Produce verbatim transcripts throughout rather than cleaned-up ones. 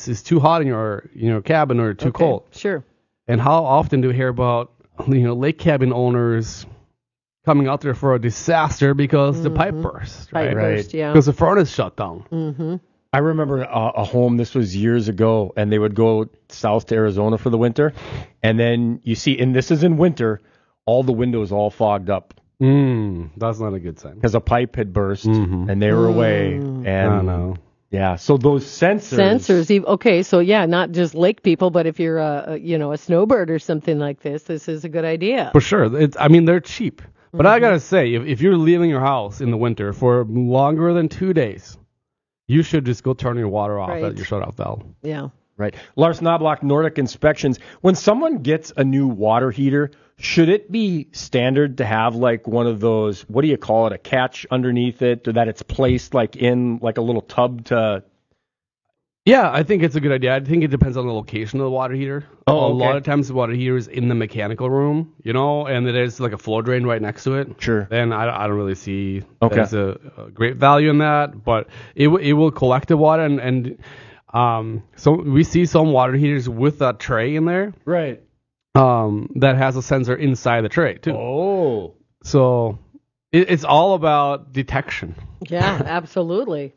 is, is too hot in your you know cabin or too okay. cold. Sure. And how often do we hear about you know lake cabin owners coming out there for a disaster because mm-hmm. the pipe burst, right? Pipe right. burst, yeah. Because the furnace shut down. Mm-hmm. I remember a, a home, this was years ago, and they would go south to Arizona for the winter, and then you see, and this is in winter, all the windows all fogged up. Mm, that's not a good sign. Because a pipe had burst, mm-hmm. and they were mm. away. And I know. Yeah, so those sensors. Sensors. ev- Okay, so yeah, not just lake people, but if you're a, a you know a snowbird or something like this, this is a good idea. For sure. It's, I mean, they're cheap. But Mm-hmm. I got to say, if, if you're leaving your house in the winter for longer than two days, you should just go turn your water off Right. at your shut-off valve. Yeah. Right. Lars Knobloch, Nordic Inspections. When someone gets a new water heater, should it be standard to have like one of those, what do you call it, a catch underneath it, or that it's placed like in like a little tub to... Yeah, I think it's a good idea. I think it depends on the location of the water heater. Oh, A okay. lot of times the water heater is in the mechanical room, you know, and there's like a flow drain right next to it. Sure. Then I, I don't really see Okay. there's a, a great value in that, but it w- it will collect the water and, and um so we see some water heaters with a tray in there Right. um that has a sensor inside the tray too. Oh. So it, it's all about detection. Yeah, absolutely.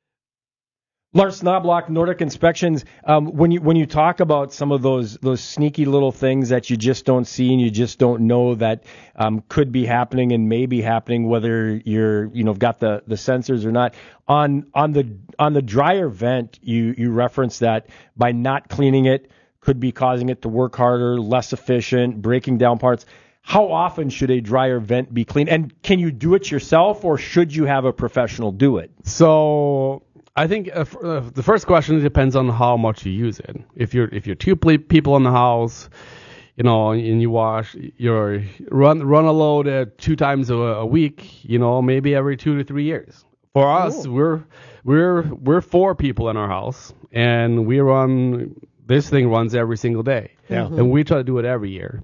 Lars Knobloch, Nordic Inspections. Um, when you when you talk about some of those those sneaky little things that you just don't see and you just don't know that um, could be happening and may be happening, whether you're you know got the, the sensors or not, on on the on the dryer vent, you you reference that by not cleaning it could be causing it to work harder, less efficient, breaking down parts. How often should a dryer vent be cleaned? And can you do it yourself, or should you have a professional do it? So I think uh, f- uh, the first question depends on how much you use it. If you're if you're two ple- people in the house, you know, and you wash your run run a load uh, two times a, a week, you know, maybe every two to three years. For us, Ooh. we're we're we're four people in our house, and we run this thing runs every single day. Yeah. And we try to do it every year.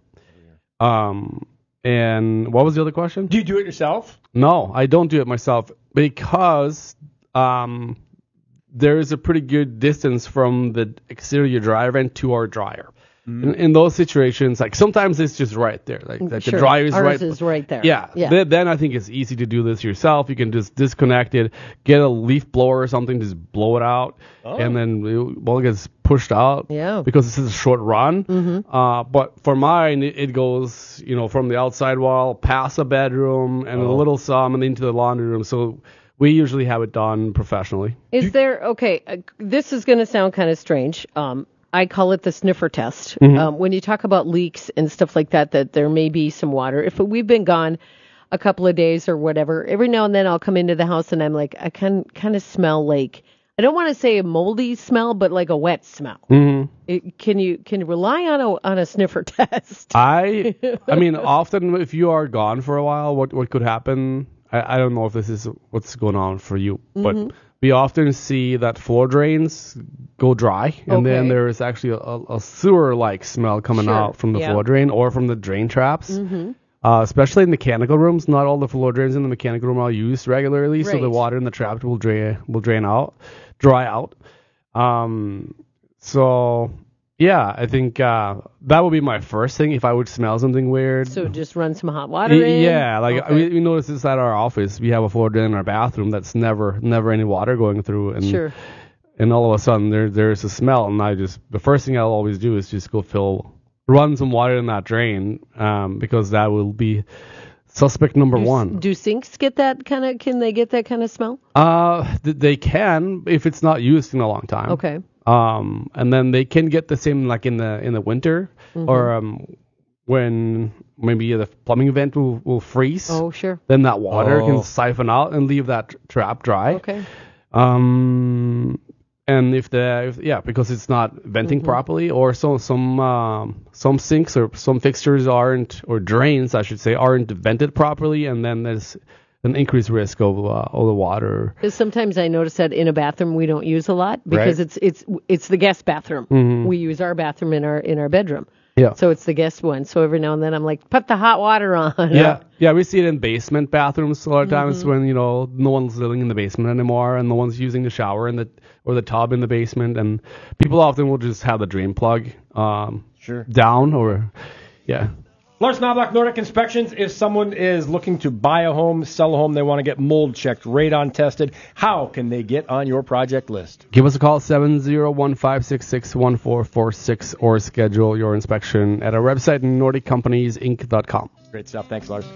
Um, and what was the other question? Do you do it yourself? No, I don't do it myself because um, there is a pretty good distance from the exterior dryer vent to our dryer. In, in those situations, like sometimes it's just right there, like, like Sure. the dryer is Ours right. is right there. Yeah. Yeah. Then, then I think it's easy to do this yourself. You can just disconnect it, get a leaf blower or something, just blow it out, Oh. and then it, well, it gets pushed out. Yeah. Because this is a short run. Mm-hmm. Uh, but for mine, it, it goes, you know, from the outside wall past the bedroom and a Oh. little some and into the laundry room. So we usually have it done professionally. Is there, okay, uh, this is going to sound kind of strange. Um, I call it the sniffer test. Mm-hmm. Um, when you talk about leaks and stuff like that, that there may be some water. If we've been gone a couple of days or whatever, every now and then I'll come into the house and I'm like, I can kind of smell like, I don't want to say a moldy smell, but like a wet smell. Mm-hmm. It, can you can you rely on a on a sniffer test? I, I mean, often if you are gone for a while, what what could happen? I, I don't know if this is what's going on for you, Mm-hmm. but we often see that floor drains go dry, and then Okay. there is actually a, a sewer-like smell coming Sure, out from the yeah. floor drain or from the drain traps. Mm-hmm. Uh, especially in mechanical rooms, not all the floor drains in the mechanical room are used regularly, so the Right. water in the trap will drain will drain out, dry out. Um, so yeah, I think uh, that would be my first thing if I would smell something weird. So just run some hot water Y- in? Yeah, like Okay. we, we notice this at our office. We have a floor drain in our bathroom that's never never any water going through, and Sure. and all of a sudden there there's a smell, and I just the first thing I'll always do is just go fill run some water in that drain, um, because that will be suspect number Do, one. do sinks get that kind of? Can they get that kind of smell? Uh, th- they can if it's not used in a long time. Okay. Um, and then they can get the same like in the in the winter, Mm-hmm. or um, when maybe the plumbing vent will, will freeze. Oh, sure. Then that water Oh. can siphon out and leave that tr- trap dry. Okay. Um, and if the if, yeah, because it's not venting Mm-hmm. properly, or so some um, some sinks or some fixtures aren't, or drains I should say, aren't vented properly, and then there's an increased risk of uh, all the water. Because sometimes I notice that in a bathroom we don't use a lot because Right. it's it's it's the guest bathroom. Mhm. We use our bathroom in our in our bedroom. Yeah. So it's the guest one. So every now and then I'm like, put the hot water on. Yeah, yeah, we see it in basement bathrooms a lot of times Mm-hmm. when, you know, no one's living in the basement anymore and no one's using the shower in the or the tub in the basement, and people often will just have the drain plug um Sure. down or yeah. Lars Knobloch, Nordic Inspections. If someone is looking to buy a home, sell a home, they want to get mold checked, radon tested, how can they get on your project list? Give us a call, seven zero one, five six six, one four four six, or schedule your inspection at our website, nordic companies inc dot com. Great stuff. Thanks, Lars.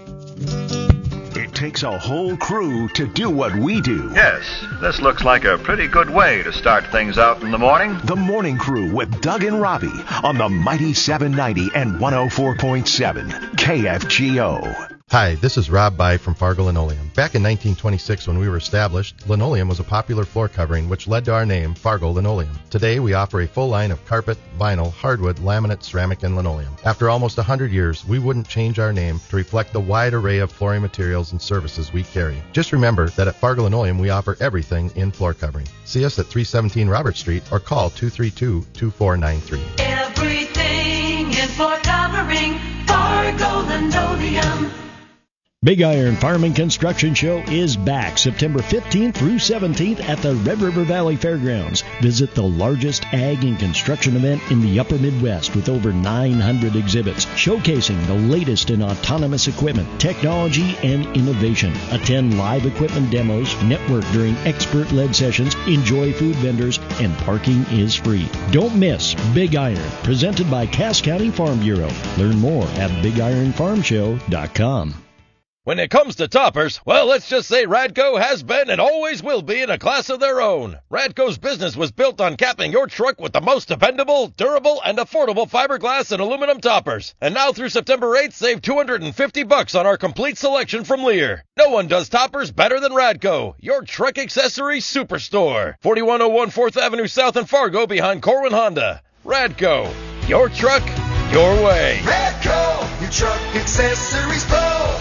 It takes a whole crew to do what we do. Yes, this looks like a pretty good way to start things out in the morning. The Morning Crew with Doug and Robbie on the mighty seven ninety and one oh four point seven K F G O. Hi, this is Rob By from Fargo Linoleum. Back in nineteen twenty-six, when we were established, linoleum was a popular floor covering, which led to our name, Fargo Linoleum. Today, we offer a full line of carpet, vinyl, hardwood, laminate, ceramic, and linoleum. After almost one hundred years, we wouldn't change our name to reflect the wide array of flooring materials and services we carry. Just remember that at Fargo Linoleum, we offer everything in floor covering. See us at three seventeen Robert Street or call two three two, two four nine three. Everything in floor covering, Fargo Linoleum. Big Iron Farm and Construction Show is back September fifteenth through seventeenth at the Red River Valley Fairgrounds. Visit the largest ag and construction event in the upper Midwest with over nine hundred exhibits showcasing the latest in autonomous equipment, technology, and innovation. Attend live equipment demos, network during expert-led sessions, enjoy food vendors, and parking is free. Don't miss Big Iron, presented by Cass County Farm Bureau. Learn more at big iron farm show dot com. When it comes to toppers, well, let's just say Radco has been and always will be in a class of their own. Radco's business was built on capping your truck with the most dependable, durable, and affordable fiberglass and aluminum toppers. And now through September eighth, save two hundred fifty bucks on our complete selection from Lear. No one does toppers better than Radco, your truck accessory superstore. forty-one oh one fourth Avenue South in Fargo behind Corwin Honda. Radco, your truck, your way. Radco, your truck accessories pro.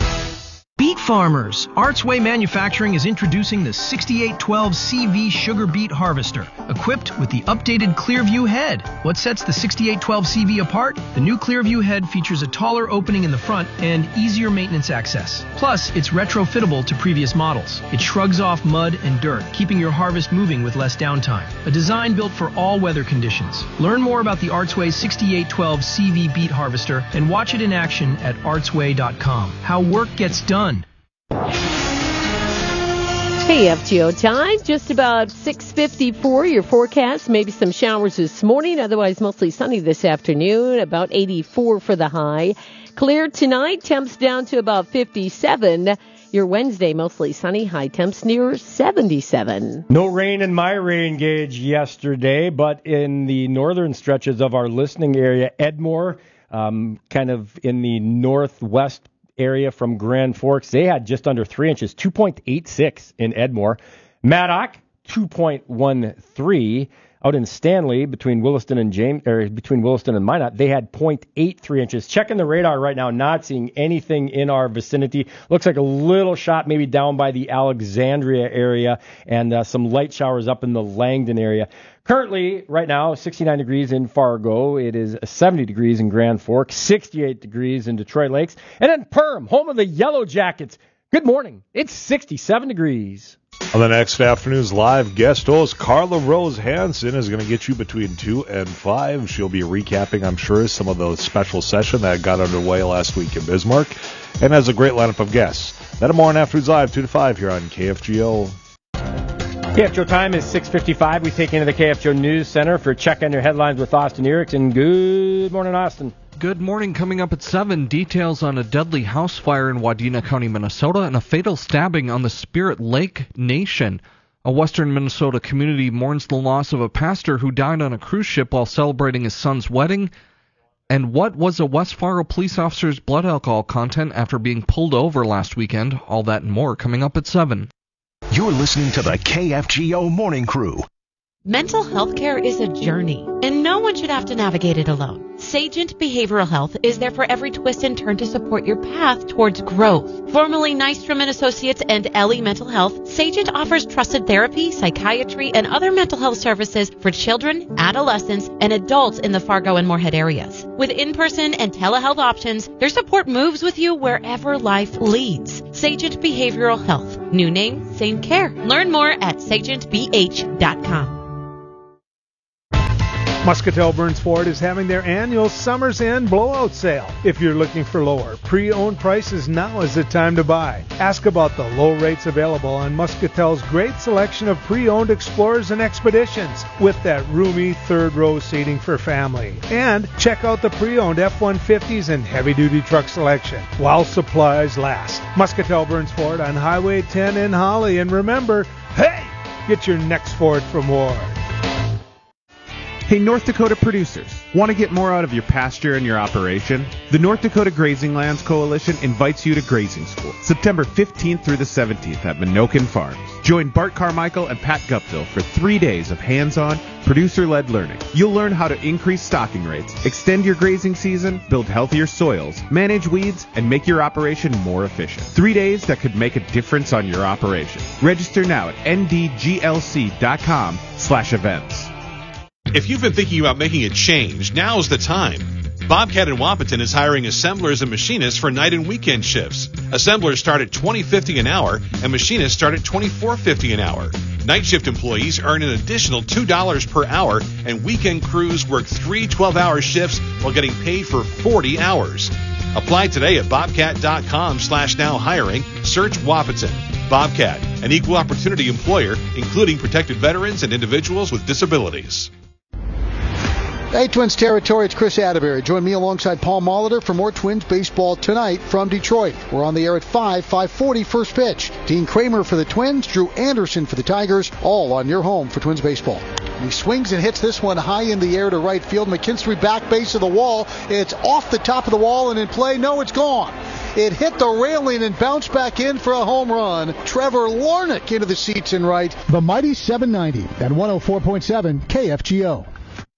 Beet farmers, Artsway Manufacturing is introducing the sixty-eight twelve C V Sugar Beet Harvester, equipped with the updated Clearview head. What sets the sixty-eight twelve C V apart? The new Clearview head features a taller opening in the front and easier maintenance access. Plus, it's retrofittable to previous models. It shrugs off mud and dirt, keeping your harvest moving with less downtime. A design built for all weather conditions. Learn more about the Artsway sixty-eight twelve C V Beet Harvester and watch it in action at artsway dot com. How work gets done. K F G O time, just about six fifty-four. Your forecast, maybe some showers this morning, otherwise mostly sunny this afternoon, about eighty-four for the high. Clear tonight, temps down to about fifty-seven. Your Wednesday, mostly sunny, high temps near seventy-seven. No rain in my rain gauge yesterday, but in the northern stretches of our listening area, Edmore, um, kind of in the northwest area from Grand Forks, they had just under three inches, two point eight six in Edmore. Maddock, two point one three. Out in Stanley, between Williston and James, or between Williston and Minot, they had zero point eight three inches. Checking the radar right now, not seeing anything in our vicinity. Looks like a little shot maybe down by the Alexandria area, and uh, some light showers up in the Langdon area. Currently, right now, sixty-nine degrees in Fargo. It is seventy degrees in Grand Forks, sixty-eight degrees in Detroit Lakes. And then Perm, home of the Yellow Jackets. Good morning. It's sixty-seven degrees. On the next afternoon's live guest host, Carla Rose Hansen is going to get you between two and five. She'll be recapping, I'm sure, some of the special session that got underway last week in Bismarck, and has a great lineup of guests. That and more on Afternoons Live, two to five here on K F G O. K F G O time is six fifty-five. We take you into the K F G O News Center for Check on Your Headlines with Austin Erickson. Good morning, Austin. Good morning. Coming up at seven, details on a deadly house fire in Wadena County, Minnesota, and a fatal stabbing on the Spirit Lake Nation. A western Minnesota community mourns the loss of a pastor who died on a cruise ship while celebrating his son's wedding. And what was a West Fargo police officer's blood alcohol content after being pulled over last weekend? All that and more coming up at seven. You're listening to the K F G O Morning Crew. Mental health care is a journey, and no one should have to navigate it alone. Sagent Behavioral Health is there for every twist and turn to support your path towards growth. Formerly Nystrom and Associates and Ellie Mental Health, Sagent offers trusted therapy, psychiatry, and other mental health services for children, adolescents, and adults in the Fargo and Moorhead areas. With in-person and telehealth options, their support moves with you wherever life leads. Sagent Behavioral Health. New name, same care. Learn more at sagent b h dot com. Muscatel Burns Ford is having their annual Summer's End blowout sale. If you're looking for lower pre-owned prices, now is the time to buy. Ask about the low rates available on Muscatel's great selection of pre-owned Explorers and Expeditions with that roomy third row seating for family. And check out the pre-owned F one fifties and heavy-duty truck selection while supplies last. Muscatel Burns Ford on Highway ten in Holly. And remember, hey, get your next Ford from Ward. Hey, North Dakota producers, want to get more out of your pasture and your operation? The North Dakota Grazing Lands Coalition invites you to grazing school, September fifteenth through the seventeenth at Minokin Farms. Join Bart Carmichael and Pat Guptill for three days of hands-on, producer-led learning. You'll learn how to increase stocking rates, extend your grazing season, build healthier soils, manage weeds, and make your operation more efficient. Three days that could make a difference on your operation. Register now at n d g l c dot com slash events. If you've been thinking about making a change, now's the time. Bobcat in Wapaton is hiring assemblers and machinists for night and weekend shifts. Assemblers start at twenty dollars and fifty cents an hour, and machinists start at twenty-four dollars and fifty cents an hour. Night shift employees earn an additional two dollars per hour, and weekend crews work three twelve-hour shifts while getting paid for forty hours. Apply today at bobcat.com slash now hiring. Search Wapaton. Bobcat, an equal opportunity employer, including protected veterans and individuals with disabilities. Hey, Twins territory, it's Chris Atterbury. Join me alongside Paul Molitor for more Twins baseball tonight from Detroit. We're on the air at five, five forty first pitch. Dean Kramer for the Twins, Drew Anderson for the Tigers, all on your home for Twins baseball. He swings and hits this one high in the air to right field. McKinstry back base of the wall. It's off the top of the wall and in play. No, it's gone. It hit the railing and bounced back in for a home run. Trevor Larnach into the seats in right. The Mighty seven ninety at one oh four point seven K F G O.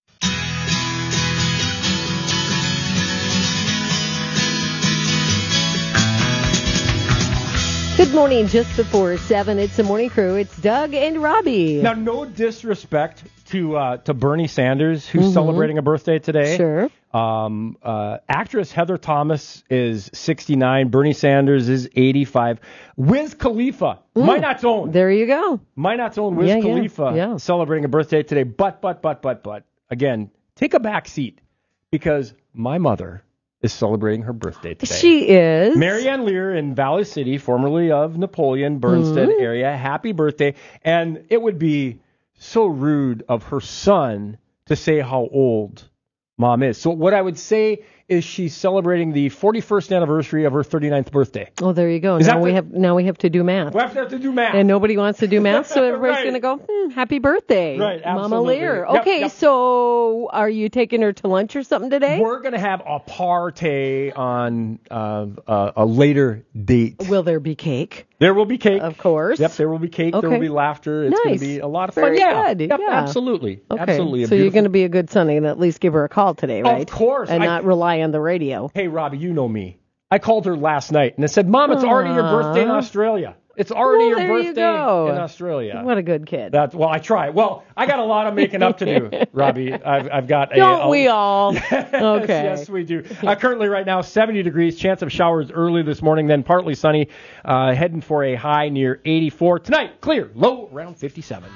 Good morning, just before seven. It's the morning crew. It's Doug and Robbie. Now, no disrespect to uh, to Bernie Sanders, who's Mm-hmm. celebrating a birthday today. Sure. Um, uh, actress Heather Thomas is sixty-nine. Bernie Sanders is eighty-five. Wiz Khalifa, Mm. Minot's own. There you go. Minot's own Wiz Yeah, yeah, Khalifa yeah. celebrating a birthday today. But, but, but, but, but, again, take a back seat because my mother is celebrating her birthday today. She is. Marianne Lear in Valley City, formerly of Napoleon, Bernstead Mhm. area. Happy birthday. And it would be so rude of her son to say how old Mom is. So what I would say is she's celebrating the forty-first anniversary of her thirty-ninth birthday. Oh, there you go. Is Now that we the- have now we have to do math. We have to have to do math. And nobody wants to do math, so everybody's Right. going to go, hmm, happy birthday, Right, Mama absolutely. Lear. Yep, Okay, yep. so are you taking her to lunch or something today? We're going to have a party on uh, uh, a later date. Will there be cake? There will be cake. Of course. Yep, there will be cake. There will Okay. be laughter. It's going Nice. to be a lot of fun. Very yeah, good. Yep, Yeah. absolutely. Okay, Absolutely. A so you're beautiful- going to be a good son and at least give her a call today, right? Of course. And I- not rely on the radio. Hey, Robbie, you know me. I called her last night and I said, Mom, it's already your birthday in Aw. Australia. It's already Well, your there you birthday go. in Australia. What a good kid. That's well, I try. Well, I got a lot of making up to do, Robbie. I've I've got a. Don't a we all? Yes, Okay. yes, we do. Uh, currently, right now, seventy degrees. Chance of showers early this morning, then partly sunny. Uh, heading for a high near eighty-four tonight. Clear, low around fifty-seven.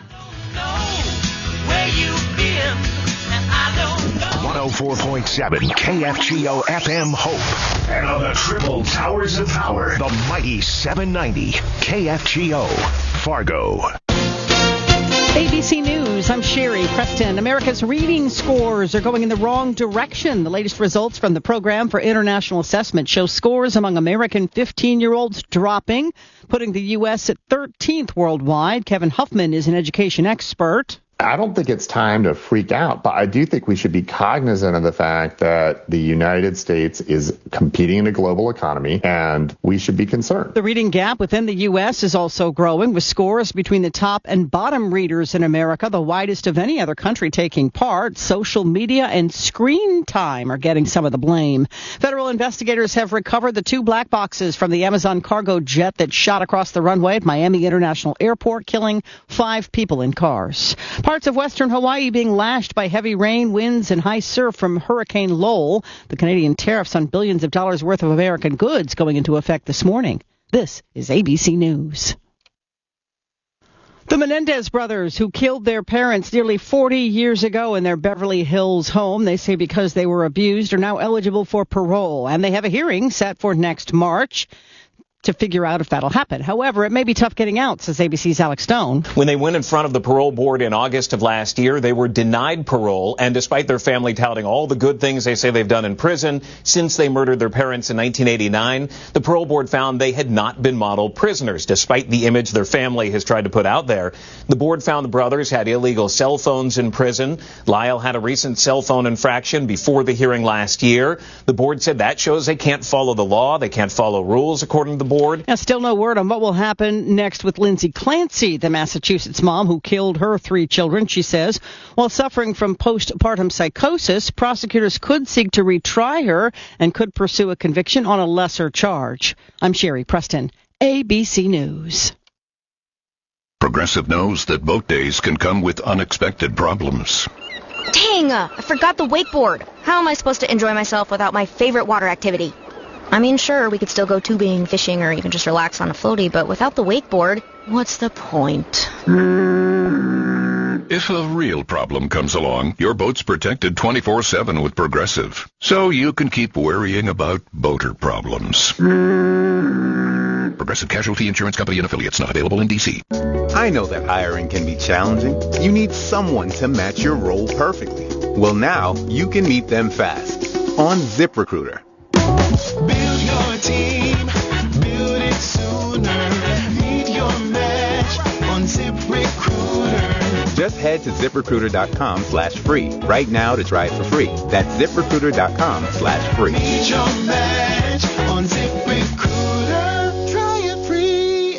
one oh four point seven K F G O F M Hope. And on the triple towers of power, the mighty seven ninety K F G O Fargo. A B C News, I'm Sherry Preston. America's reading scores are going in the wrong direction. The latest results from the Program for International Assessment show scores among American fifteen-year-olds dropping, putting the U S at thirteenth worldwide. Kevin Huffman is an education expert. I don't think it's time to freak out, but I do think we should be cognizant of the fact that the United States is competing in a global economy, and we should be concerned. The reading gap within the U S is also growing, with scores between the top and bottom readers in America the widest of any other country taking part. Social media and screen time are getting some of the blame. Federal investigators have recovered the two black boxes from the Amazon cargo jet that shot across the runway at Miami International Airport, killing five people in cars. Parts of western Hawaii being lashed by heavy rain, winds, and high surf from Hurricane Lowell. The Canadian tariffs on billions of dollars worth of American goods going into effect this morning. This is A B C News. The Menendez brothers, who killed their parents nearly forty years ago in their Beverly Hills home, they say because they were abused, are now eligible for parole. And they have a hearing set for next March to figure out if that'll happen. However, it may be tough getting out, says A B C's Alex Stone. When they went in front of the parole board in August of last year, they were denied parole, and despite their family touting all the good things they say they've done in prison since they murdered their parents in nineteen eighty-nine, the parole board found they had not been model prisoners, despite the image their family has tried to put out there. The board found the brothers had illegal cell phones in prison. Lyle had a recent cell phone infraction before the hearing last year. The board said that shows they can't follow the law, they can't follow rules, according to the board. Now, still no word on what will happen next with Lindsay Clancy, the Massachusetts mom who killed her three children. She says, while suffering from postpartum psychosis, prosecutors could seek to retry her and could pursue a conviction on a lesser charge. I'm Sherry Preston, A B C News. Progressive knows that boat days can come with unexpected problems. Dang, uh, I forgot the wakeboard. How am I supposed to enjoy myself without my favorite water activity? I mean, sure, we could still go tubing, fishing, or even just relax on a floaty, but without the wakeboard, what's the point? If a real problem comes along, your boat's protected twenty-four seven with Progressive, so you can keep worrying about boater problems. Progressive Casualty Insurance Company and Affiliates, not available in D C. I know that hiring can be challenging. You need someone to match your role perfectly. Well, now you can meet them fast on ZipRecruiter. Build your team, build it sooner. Meet your match on ZipRecruiter. Just head to ZipRecruiter.com slash free right now to try it for free. That's ZipRecruiter.com slash free. Meet your match on ZipRecruiter. Try it free.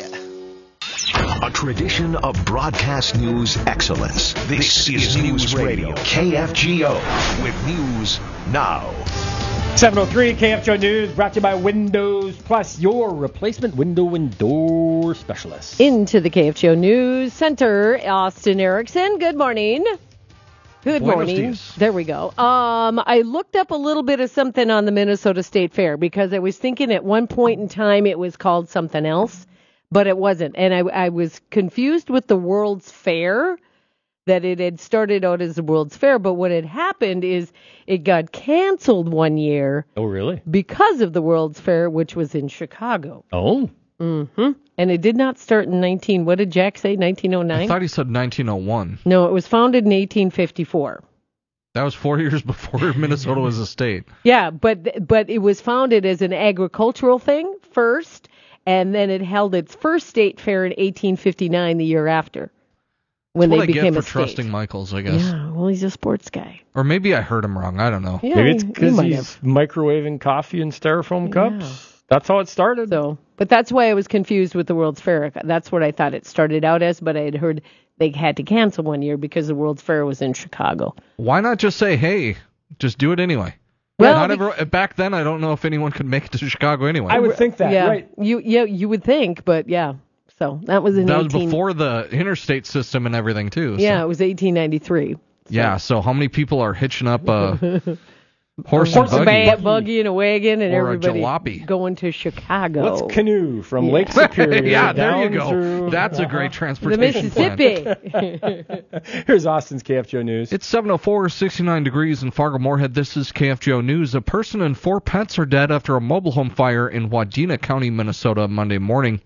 A tradition of broadcast news excellence. This, this is News Radio, K F G O, with News Now. seven oh three K F G O News, brought to you by Windows Plus, your replacement window and door specialist. Into the K F G O News Center, Austin Erickson. Good morning. Good Buenos morning. dias. There we go. Um, I looked up a little bit of something on the Minnesota State Fair because I was thinking at one point in time it was called something else, but it wasn't. And I, I was confused with the World's Fair, that it had started out as the World's Fair, but what had happened is it got canceled one year. Oh, really? Because of the World's Fair, which was in Chicago. Oh. Mm-hmm. And it did not start in nineteen. What did Jack say? nineteen oh nine. I thought he said nineteen oh one. No, it was founded in eighteen fifty-four. That was four years before Minnesota was a state. Yeah, but but it was founded as an agricultural thing first, and then it held its first state fair in eighteen fifty-nine, the year after. When That's they what became I get a for state. trusting Michaels, I guess. Yeah, well, he's a sports guy. Or maybe I heard him wrong. I don't know. Yeah, Maybe it's you because might he's have. microwaving coffee in styrofoam cups. That's how it started. So, but that's why I was confused with the World's Fair. That's what I thought it started out as, but I had heard they had to cancel one year because the World's Fair was in Chicago. Why not just say, hey, just do it anyway? Well, Not be- ever, back then, I don't know if anyone could make it to Chicago anyway. I would think that, yeah, right? You yeah, you would think, but yeah. So that was in That was eighteen before the interstate system and everything, too. So. Yeah, it was eighteen ninety-three. So. Yeah, so how many people are hitching up a horse, horse and buggy? and buggy and a wagon and Or a everybody jalopy. going to Chicago. Let's canoe from Yeah. Lake Superior. Yeah, there you down go. through- That's a great The transportation plan. Mississippi. Here's Austin's K F G O News. It's seven oh four, sixty-nine degrees in Fargo-Moorhead. This is K F G O News. A person and four pets are dead after a mobile home fire in Wadena County, Minnesota, Monday morning.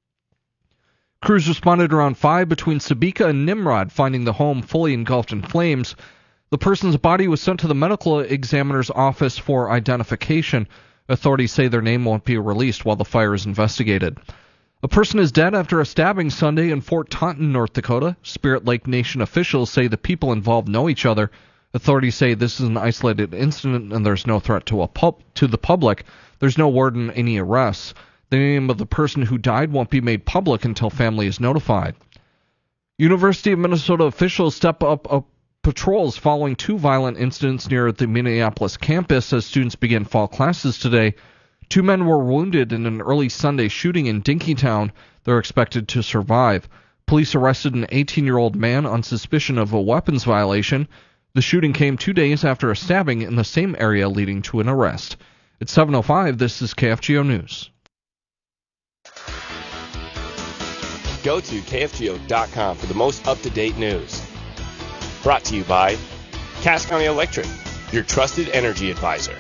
Crews responded around five between Sabika and Nimrod, finding the home fully engulfed in flames. The person's body was sent to the medical examiner's office for identification. Authorities say their name won't be released while the fire is investigated. A person is dead after a stabbing Sunday in Fort Taunton, North Dakota. Spirit Lake Nation officials say the people involved know each other. Authorities say this is an isolated incident and there's no threat to a pub- to the public. There's no word on any arrests. The name of the person who died won't be made public until family is notified. University of Minnesota officials step up uh, patrols following two violent incidents near the Minneapolis campus as students begin fall classes today. Two men were wounded in an early Sunday shooting in Dinkytown. They're expected to survive. Police arrested an eighteen-year-old man on suspicion of a weapons violation. The shooting came two days after a stabbing in the same area, leading to an arrest. It's seven oh five. This is K F G O News. Go to K F G O dot com for the most up-to-date news. Brought to you by Cass County Electric, your trusted energy advisor.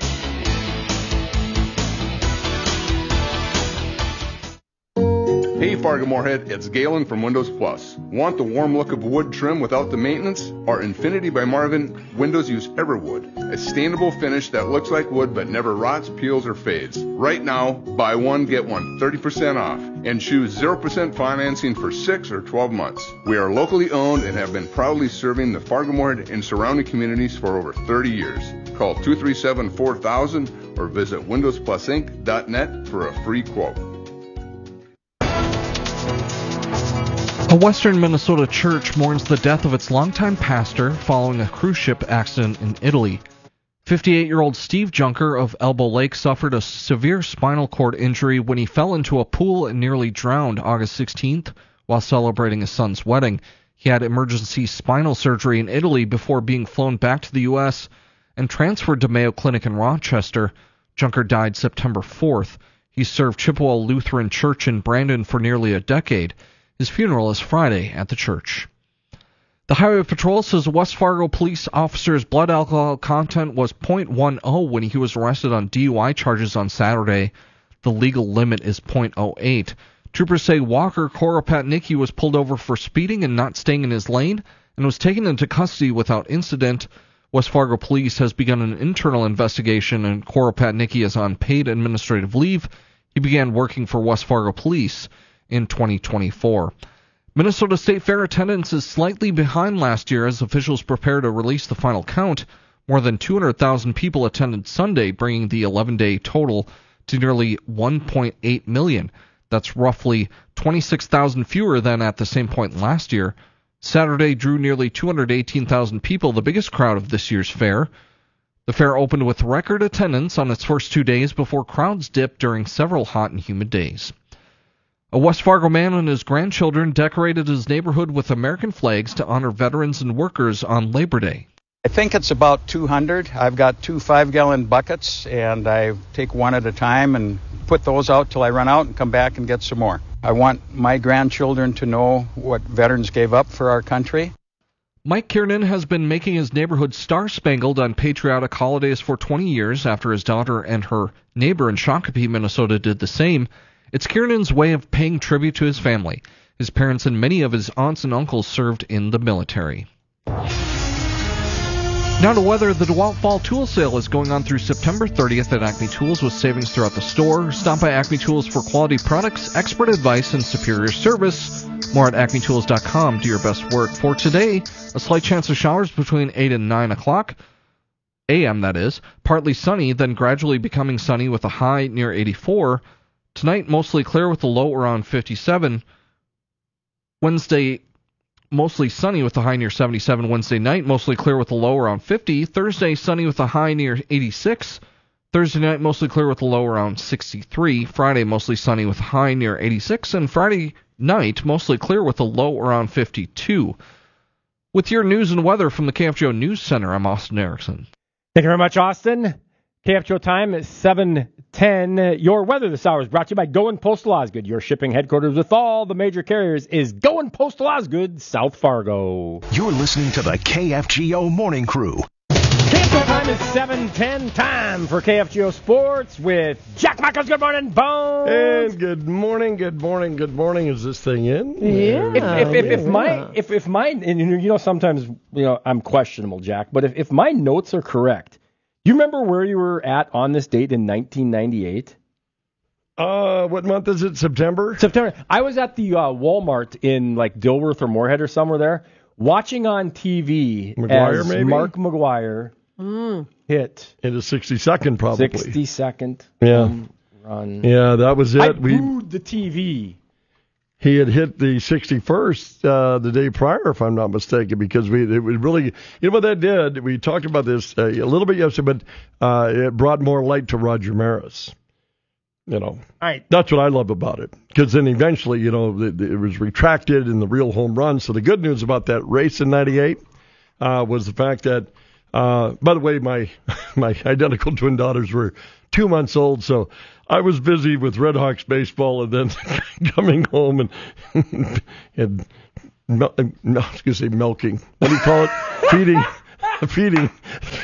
Hey Fargo-Moorhead, it's Galen from Windows Plus. Want the warm look of wood trim without the maintenance? Our Infinity by Marvin windows use Everwood, a stainable finish that looks like wood but never rots, peels, or fades. Right now, buy one, get one thirty percent off, and choose zero percent financing for six or twelve months. We are locally owned and have been proudly serving the Fargo-Moorhead and surrounding communities for over thirty years. Call two three seven, four thousand or visit windows plus inc dot net for a free quote. A western Minnesota church mourns the death of its longtime pastor following a cruise ship accident in Italy. fifty-eight-year-old Steve Junker of Elbow Lake suffered a severe spinal cord injury when he fell into a pool and nearly drowned August sixteenth while celebrating his son's wedding. He had emergency spinal surgery in Italy before being flown back to the U S and transferred to Mayo Clinic in Rochester. Junker died September fourth. He served Chippewa Lutheran Church in Brandon for nearly a decade. His funeral is Friday at the church. The Highway Patrol says a West Fargo police officer's blood alcohol content was point one oh when he was arrested on D U I charges on Saturday. The legal limit is point oh eight. Troopers say Walker Koropatnicki was pulled over for speeding and not staying in his lane and was taken into custody without incident. West Fargo Police has begun an internal investigation, and Koropatnicki is on paid administrative leave. He began working for West Fargo Police in twenty twenty-four. Minnesota State Fair attendance is slightly behind last year as officials prepare to release the final count. More than two hundred thousand people attended Sunday, bringing the eleven-day total to nearly one point eight million. That's roughly twenty-six thousand fewer than at the same point last year. Saturday drew nearly two hundred eighteen thousand people, the biggest crowd of this year's fair. The fair opened with record attendance on its first two days before crowds dipped during several hot and humid days. A West Fargo man and his grandchildren decorated his neighborhood with American flags to honor veterans and workers on Labor Day. I think it's about two hundred. I've got two five-gallon buckets, and I take one at a time and put those out till I run out and come back and get some more. I want my grandchildren to know what veterans gave up for our country. Mike Kiernan has been making his neighborhood star-spangled on patriotic holidays for twenty years after his daughter and her neighbor in Shakopee, Minnesota did the same. It's Kiernan's way of paying tribute to his family. His parents and many of his aunts and uncles served in the military. Now to weather. The DeWalt Fall Tool Sale is going on through September thirtieth at Acme Tools with savings throughout the store. Stop by Acme Tools for quality products, expert advice, and superior service. More at acme tools dot com. Do your best work. For today, a slight chance of showers between eight and nine o'clock a m, that is. Partly sunny, then gradually becoming sunny with a high near eighty-four. Tonight, mostly clear with a low around fifty-seven. Wednesday, mostly sunny with a high near seventy-seven. Wednesday night, mostly clear with a low around fifty. Thursday, sunny with a high near eighty-six. Thursday night, mostly clear with a low around sixty-three. Friday, mostly sunny with a high near eighty-six. And Friday night, mostly clear with a low around fifty-two. With your news and weather from the K F G O News Center, I'm Austin Erickson. Thank you very much, Austin. K F G O time is seven ten. Your weather this hour is brought to you by Going Postal Osgood. Your shipping headquarters with all the major carriers is Going Postal Osgood, South Fargo. You're listening to the K F G O Morning Crew. K F G O time is seven ten. Time for K F G O Sports with Jack Michaels. Good morning, Bones. And good morning, good morning, good morning. Is this thing in? Yeah. If if, if, if my if if my and you know sometimes you know I'm questionable, Jack, but if, if my notes are correct. You remember where you were at on this date in nineteen ninety-eight? Uh, what month is it? September? September. I was at the uh, Walmart in like Dilworth or Moorhead or somewhere there, watching on T V McGuire, as maybe? Mark McGuire Mm. hit in the sixty-second, probably. sixty-second Yeah. um, run. Yeah, that was it. I we booed the T V. He had hit the sixty-first uh, the day prior, if I'm not mistaken, because we it was really, you know what that did? We talked about this uh, a little bit yesterday, but uh, it brought more light to Roger Maris. You know, right. That's what I love about it, because then eventually, you know, it, it was retracted in the real home run. So the good news about that race in ninety-eight uh, was the fact that, uh, by the way, my my identical twin daughters were two months old, so I was busy with Red Hawks baseball and then coming home and and mel- I was going to say milking. What do you call it? feeding, feeding.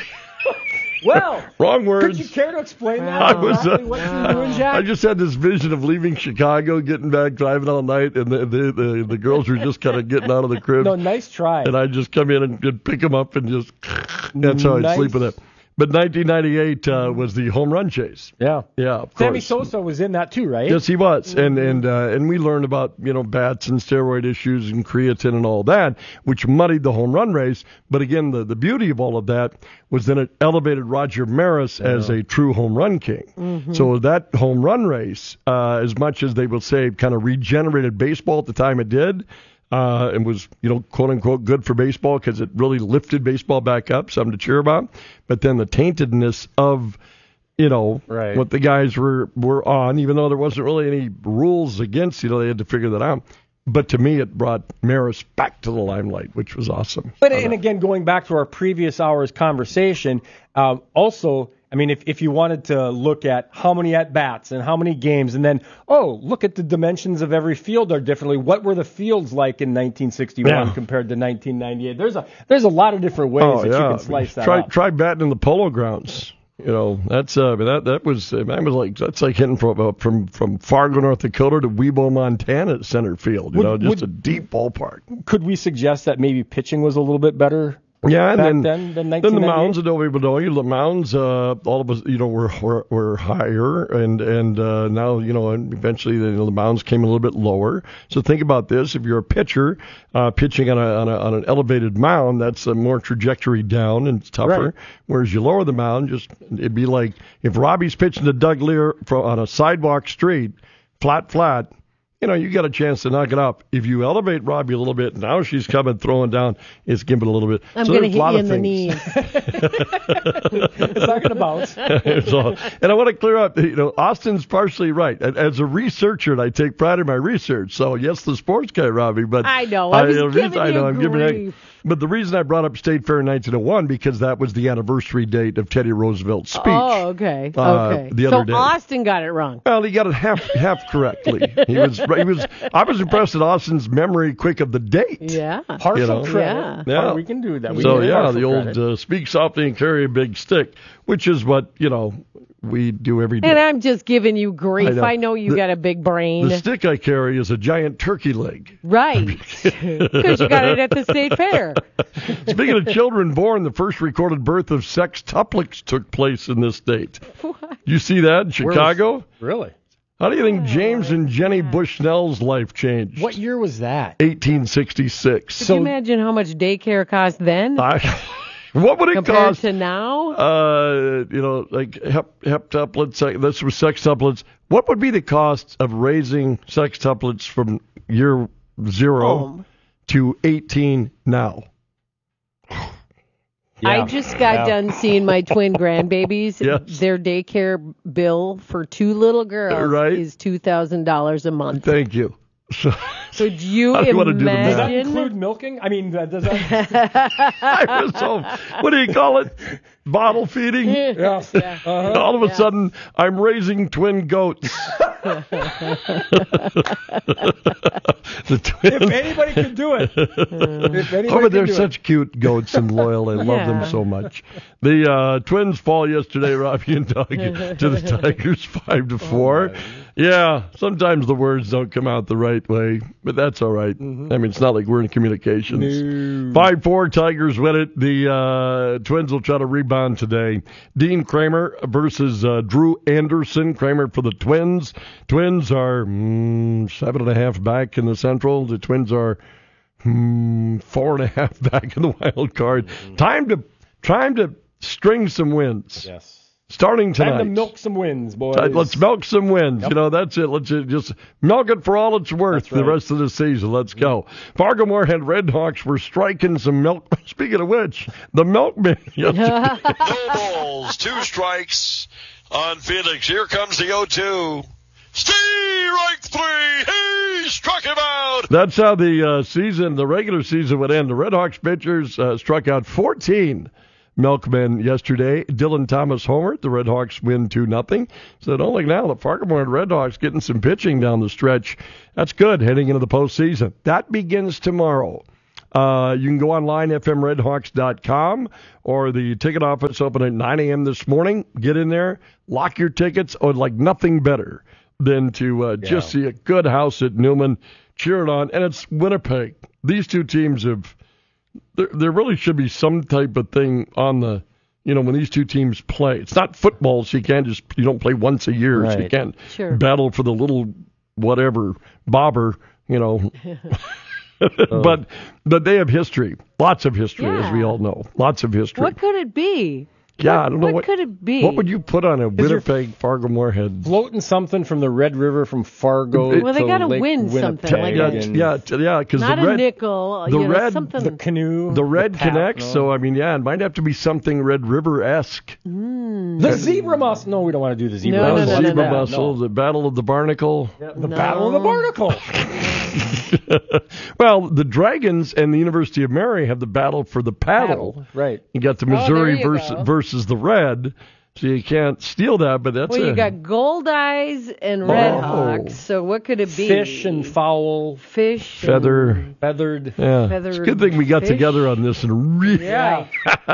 Well, wrong words. Could you care to explain that? I was. Exactly Uh, what you were doing, Jack? I just had this vision of leaving Chicago, getting back, driving all night, and the the, the, the girls were just kind of getting out of the crib. No, nice try. And I'd just come in and, and pick them up and just. That's how I'd Nice. sleep with it. But nineteen ninety-eight uh, was the home run chase. Yeah, yeah. Of Sammy course. Sosa was in that too, right? Yes, he was, and and uh, and we learned about you know bats and steroid issues and creatine and all that, which muddied the home run race. But again, the, the beauty of all of that was then it elevated Roger Maris as a true home run king. Mhm. So that home run race, uh, as much as they will say, kind of regenerated baseball at the time it did. Uh, and was, you know, quote unquote good for baseball because it really lifted baseball back up, something to cheer about. But then the taintedness of, you know, Right. what the guys were, were on, even though there wasn't really any rules against, you know, they had to figure that out. But to me, it brought Maris back to the limelight, which was awesome. But and again, going back to our previous hour's conversation, um, also, I mean, if if you wanted to look at how many at bats and how many games, and then oh, look at the dimensions of every field are differently. What were the fields like in nineteen sixty-one Yeah. compared to nineteen ninety-eight? There's a there's a lot of different ways Oh, that yeah. you can slice that try, up. Try batting in the Polo Grounds. You know, that's uh, that that was that was like that's like hitting from uh, from from Fargo, North Dakota to Webo, Montana at center field. You Would- know, just would- a deep ballpark. Could we suggest that maybe pitching was a little bit better? Yeah, and back then, then than then nineteen the ninety-eight? mounds at Adobe Bedoya, the mounds, uh, all of us, you know, were were, were higher, and and uh, now, you know, and eventually the, you know, the mounds came a little bit lower. So think about this: if you're a pitcher uh, pitching on a, on a on an elevated mound, that's a more trajectory down and it's tougher. Right. Whereas you lower the mound, just it'd be like if Robbie's pitching to Doug Lear from, on a sidewalk street, flat flat. You know, you got a chance to knock it up. If you elevate Robbie a little bit, now she's coming, throwing down, it's giving it a little bit. I'm so going to there's a hit lot you of in the things. knees. It's not going to bounce. so, and I want to clear up, you know, Austin's partially right. As a researcher, and I take pride in my research. So, yes, the sports guy, Robbie, but I know, I was the reason- giving I know, you I'm giving grief. But the reason I brought up State Fair in nineteen oh one because that was the anniversary date of Teddy Roosevelt's speech. Oh, okay. uh, Okay. the so other day. Austin got it wrong. Well, he got it half half correctly. He was he was. I was impressed at Austin's memory quick of the date. Yeah. Partial You know? credit. Yeah. Oh, we can do that. We so can do yeah, partial the old credit. uh, speak softly and carry a big stick, which is what you know we do every day. And I'm just giving you grief. I know. I know, you The- got a big brain. The stick I carry is a giant turkey leg. Right. Because you got it at the state fair. Speaking of children born, the first recorded birth of sextuplets took place in this state. What? You see that in Where was- Chicago? Really? How do you think James and Jenny Bushnell's life changed? What year was that? eighteen sixty-six. Could you imagine how much daycare cost then I, what would it compared cost? to now? Uh, you know, like hep, heptuplets. uh, This was sextuplets. What would be the cost of raising sextuplets from year zero Oh. to eighteen now? I just got done seeing my twin grandbabies. Yes. Their daycare bill for two little girls Right. is two thousand dollars a month. Thank you. So, Could you I don't wanna do the math. Does that imagine? include milking? I mean, uh, does that? I was so, what do you call it? Bottle feeding? Yeah. Yeah. Uh-huh. All of a Yeah. sudden, I'm raising twin goats. The twins. If anybody could do it. If anybody Oh, but could they're do such cute goats and loyal. I love Yeah. them so much. The uh, Twins fall yesterday, Robbie and Doug, to the Tigers five to four. Yeah, sometimes the words don't come out the right way, but that's all right. Mm-hmm. I mean, it's not like we're in communications. five four, Tigers win it. The uh, Twins will try to rebound today. Dean Kramer versus uh, Drew Anderson. Kramer for the Twins. Twins are mm, seven and a half back in the Central. The Twins are mm, four and a half back in the wild card. Mm-hmm. Time to time to string some wins. Yes. Starting tonight. Time to milk some wins, boys. Let's milk some wins. Yep. You know, that's it. Let's just milk it for all it's worth right. the rest of the season. Let's go. Fargo Moorhead Redhawks were striking some milk. Speaking of which, the milkman yesterday. No balls, two strikes on Phoenix. Here comes the oh two. Strike three. He struck him out. That's how the uh, season, the regular season would end. The Redhawks pitchers uh, struck out fourteen milkmen yesterday. Dylan Thomas homered. The Redhawks win two nothing. So don't look now, the Fargo Moorhead Redhawks getting some pitching down the stretch. That's good heading into the postseason. That begins tomorrow. Uh, you can go online, f m redhawks dot com, or the ticket office open at nine a.m. this morning. Get in there, lock your tickets. Oh, like nothing better than to uh, yeah. just see a good house at Newman, cheer it on. And it's Winnipeg. These two teams have There, there really should be some type of thing on the, you know, when these two teams play. It's not football, so you can't just, you don't play once a year, right. so you can't sure. battle for the little whatever bobber, you know. but but they have history, lots of history, yeah. as we all know, lots of history. What could it be? Yeah, what, I don't know what, what could it be. What would you put on a Winnipeg Fargo Moorhead? Floating something from the Red River from Fargo. It, well, they got to win Winnipeg something. Like yeah, a, yeah, yeah, because the not red, a nickel. the you know, red, something. the canoe, the red the path, connects. no. So I mean, yeah, it might have to be something Red River esque. Mm. The zebra muscle. No, we don't want to do the zebra no, muscle. No, no, zebra no, no. muscle, no. the Battle of the Barnacle. Yeah, the no. Battle of the Barnacle. Well, the Dragons and the University of Mary have the battle for the paddle. Paddle, right. You got the Oh, Missouri there you versus, go. versus the Red, so you can't steal that. But that's well, a, you got Gold Eyes and Red Oh. Hawks. So what could it be? Fish and fowl. Fish. feather. And Feathered. Yeah, feathered it's a good thing we got fish. together on this and really. Yeah.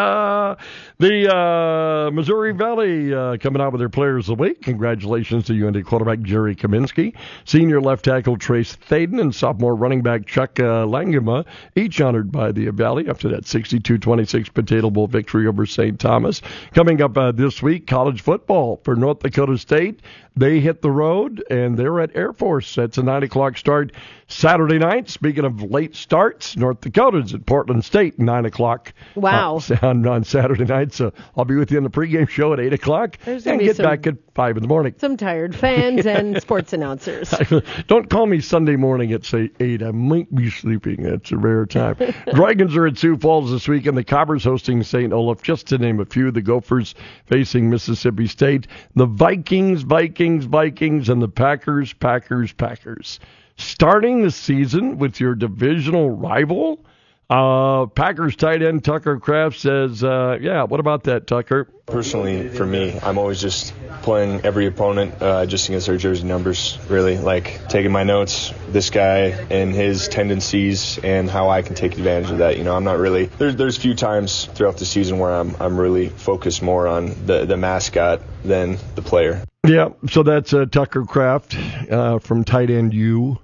The uh, Missouri Valley uh, coming out with their Players of the Week. Congratulations to U N D quarterback Jerry Kaminsky, senior left tackle Trace Thaden, and sophomore running back Chuck uh, Langema, each honored by the Valley after that sixty-two twenty-six Potato Bowl victory over Saint Thomas. Coming up uh, this week, college football for North Dakota State. They hit the road, and they're at Air Force. That's a nine o'clock start Saturday night. Speaking of late starts, North Dakota's at Portland State, nine o'clock Wow. uh, on, on Saturday night. So I'll be with you in the pregame show at eight o'clock There's gonna and be get some- back at five in the morning. Some tired fans and sports announcers. Don't call me Sunday morning at, say, eight. I might be sleeping. That's a rare time. Dragons are at Sioux Falls this weekend. The Cobbers hosting Saint Olaf, just to name a few. The Gophers facing Mississippi State. The Vikings, Vikings, Vikings, and the Packers, Packers, Packers. Starting the season with your divisional rival. Uh, Packers tight end Tucker Kraft says, uh, yeah, what about that, Tucker? Personally, for me, I'm always just playing every opponent uh, just against their jersey numbers, really. Like, taking my notes, this guy and his tendencies and how I can take advantage of that. You know, I'm not really – there's there's few times throughout the season where I'm I'm really focused more on the, the mascot than the player. Yeah, so that's uh, Tucker Kraft uh, from Tight End U.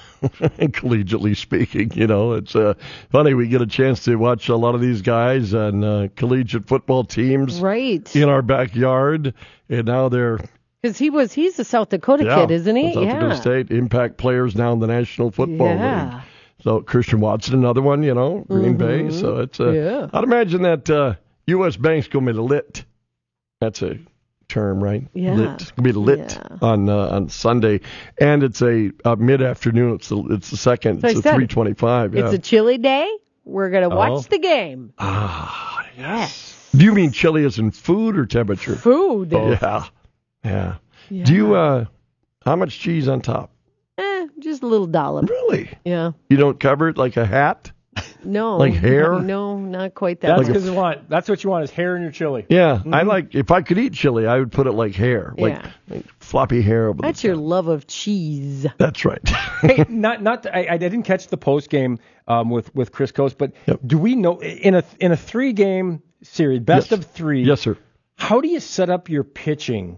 Collegiately speaking, you know, it's uh, funny we get a chance to watch a lot of these guys on uh, collegiate football teams right. in our backyard, and now they're Because he was, he's a South Dakota yeah, kid, isn't he? South yeah. Dakota State impact players now in the National Football Yeah. League. So Christian Watson, another one, you know, Green Mhm. Bay. So it's uh, Yeah. I'd imagine that uh, U S Bank's going to be lit. That's a term, right? Yeah. Lit. It's going to be lit Yeah. on uh, on Sunday, and it's a uh, mid afternoon. It's the it's the second. So I it's a said, three twenty five. Yeah. It's a chilly day. We're going to watch Oh. the game. Ah, yes. Do you mean chilly as in food or temperature? Food. Yeah. Yeah. Yeah. Do you uh, how much cheese on top? Eh, just a little dollop. Really? Yeah. You don't cover it like a hat? No. Like hair? No, not quite that That's much. because you want. That's what you want is hair in your chili. Yeah, Mm-hmm. I like, if I could eat chili, I would put it like hair, like, Yeah. like floppy hair over That's your love of cheese. the, that's right. Hey, not not. I, I didn't catch the post game um, with with Chris Coates, but do we know in a in a three game series, best Yes. of three? Yes, sir. How do you set up your pitching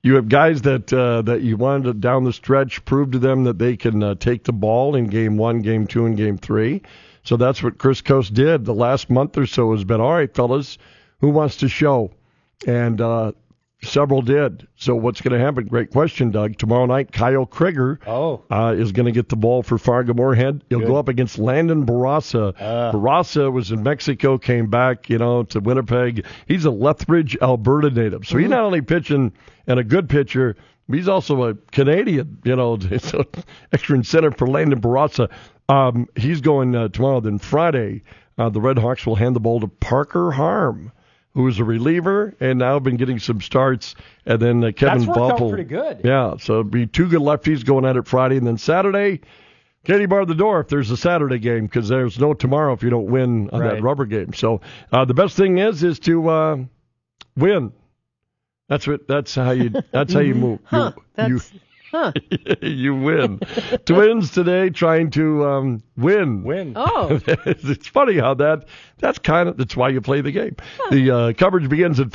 you have guys that uh, that you wanted to, down the stretch, prove to them that they can uh, take the ball in game one, game two, and game three. So that's what Chris Coast did. The last month or so has been, all right, fellas, who wants to show? And uh, several did. So what's going to happen? Great question, Doug. Tomorrow night, Kyle Krieger oh. uh, is going to get the ball for Fargo-Moorhead. He'll Good. go up against Landon Barraza. Uh. Barraza was in Mexico, came back, you know, to Winnipeg. He's a Lethbridge, Alberta native. So Mm-hmm. he's not only pitching and a good pitcher, he's also a Canadian, you know, so extra incentive for Landon Barraza. Um, he's going uh, tomorrow. Then Friday, uh, the Red Hawks will hand the ball to Parker Harm, who is a reliever and now been getting some starts. And then uh, Kevin That's worked out Buffle. pretty good. Yeah, so it'll be two good lefties going at it Friday. And then Saturday, Katie bar the door if there's a Saturday game, because there's no tomorrow if you don't win on Right. that rubber game. So uh, the best thing is is to uh, win. That's what. That's how you. That's how you move. Huh, You, that's, you, huh. you win. Twins today trying to um, win. Win. Oh. It's funny how that. That's kind of. That's why you play the game. The uh, coverage begins at